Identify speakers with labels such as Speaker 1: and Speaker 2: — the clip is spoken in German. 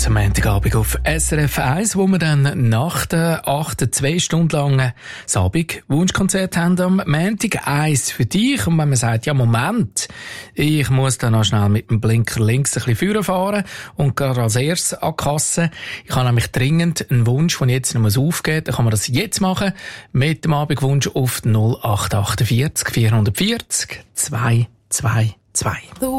Speaker 1: jetzt am Montagabend auf SRF 1, wo wir dann nach der 8. 2 Stunden langen Wunschkonzert haben am Montag 1 für dich. Und wenn man sagt, ja Moment, ich muss dann noch schnell mit dem Blinker links ein bisschen führen fahren und gerade als erstes an die Kasse. Ich habe nämlich dringend einen Wunsch, den ich jetzt noch aufgeben muss. Dann kann man das jetzt machen mit dem Abendwunsch auf 0848 440 222.